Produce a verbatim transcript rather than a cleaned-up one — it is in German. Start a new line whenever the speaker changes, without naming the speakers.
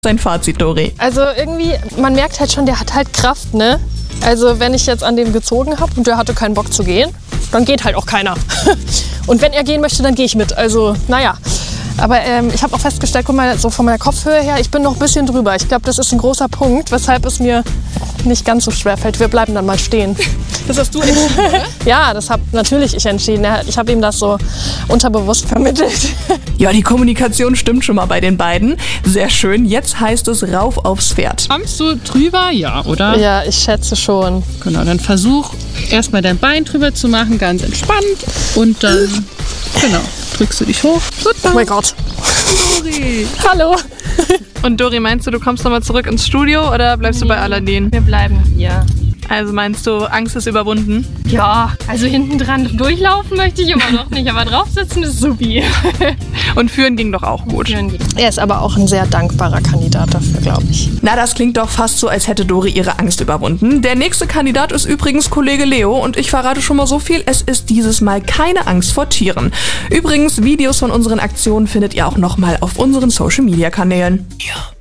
Sein Fazit, Dori.
Also irgendwie, man merkt halt schon, der hat halt Kraft, ne? Also wenn ich jetzt an dem gezogen habe und der hatte keinen Bock zu gehen, dann geht halt auch keiner. Und wenn er gehen möchte, dann gehe ich mit. Also, naja. Aber ähm, ich habe auch festgestellt, guck mal, so von meiner Kopfhöhe her, ich bin noch ein bisschen drüber. Ich glaube, das ist ein großer Punkt, weshalb es mir nicht ganz so schwer fällt. Wir bleiben dann mal stehen.
Das hast du entschieden, oder?
Ja, das habe natürlich ich entschieden. Ich habe ihm das so unterbewusst vermittelt.
Ja, die Kommunikation stimmt schon mal bei den beiden. Sehr schön. Jetzt heißt es rauf aufs Pferd.
Kommst du drüber? Ja, oder?
Ja, ich schätze schon.
Genau, dann versuch erstmal dein Bein drüber zu machen, ganz entspannt. Und dann, genau, drückst du dich hoch.
Oh mein Gott.
Dori.
Hallo.
Und Dori, meinst du, du kommst nochmal zurück ins Studio oder bleibst nee, du bei Aladdin?
Wir bleiben hier.
Also meinst du, Angst ist überwunden?
Ja, also hinten dran durchlaufen möchte ich immer noch nicht, aber drauf sitzen ist supi.
Und führen ging doch auch gut.
Er ist aber auch ein sehr dankbarer Kandidat dafür, glaube ich.
Na, das klingt doch fast so, als hätte Dori ihre Angst überwunden. Der nächste Kandidat ist übrigens Kollege Leo und ich verrate schon mal so viel, es ist dieses Mal keine Angst vor Tieren. Übrigens, Videos von unseren Aktionen findet ihr auch nochmal auf unseren Social-Media-Kanälen. Ja.